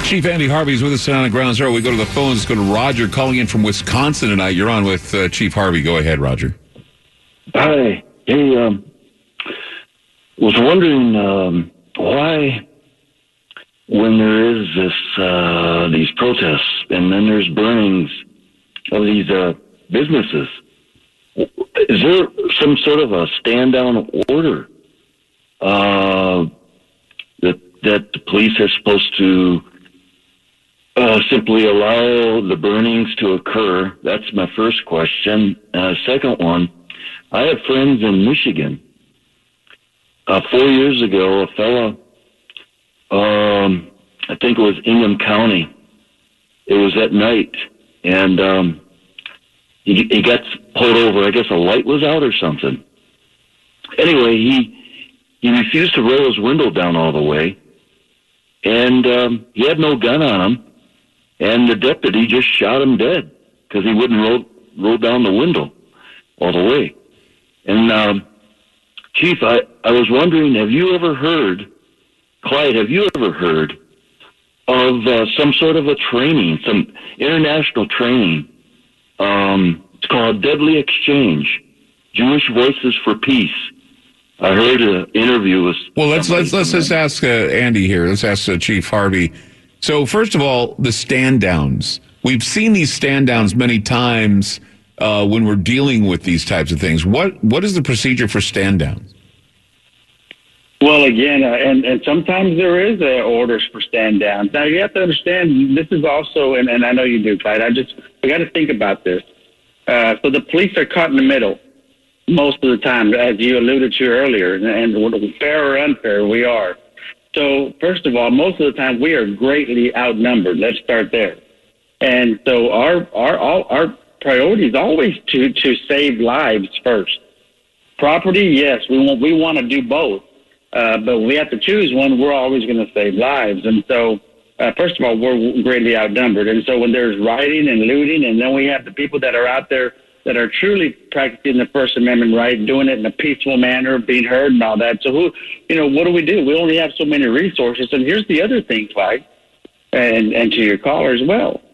Chief Andy Harvey is with us tonight on Ground Zero. We go to the phones. Go to Roger calling in from Wisconsin tonight. You're on with Chief Harvey. Go ahead, Roger. Hi. Hey, was wondering why, when there is these protests and then there's burnings of these businesses, is there some sort of a stand-down order that the police are supposed to simply allow the burnings to occur? That's my first question. Second one, I have friends in Michigan. 4 years ago, a fellow, I think it was Ingham County, it was at night, and he got pulled over. I guess a light was out or something. Anyway, he refused to roll his window down all the way, and he had no gun on him, and the deputy just shot him dead because he wouldn't roll down the window all the way. And Chief, I was wondering, have you ever heard, Clyde, have you ever heard of some sort of a training, some international training? It's called Deadly Exchange, Jewish Voices for Peace. I heard an interview with... Well, let's just ask Andy here. Let's ask Chief Harvey. So, first of all, the stand-downs. We've seen these stand-downs many times when we're dealing with these types of things. What is the procedure for stand-downs? Well, again, and sometimes there is orders for stand-downs. Now, you have to understand, this is also, and I know you do, Clyde, we got to think about this. So the police are caught in the middle most of the time, as you alluded to earlier, and fair or unfair, we are. So, first of all, most of the time, we are greatly outnumbered. Let's start there. And so our priority is always to save lives first. Property, yes, we want to do both. But we have to choose one. We're always going to save lives. And so, first of all, we're greatly outnumbered. And so when there's rioting and looting, and then we have the people that are out there that are truly practicing the First Amendment right, doing it in a peaceful manner, being heard and all that. So what do? We only have so many resources. And here's the other thing, Clyde, and to your caller as well.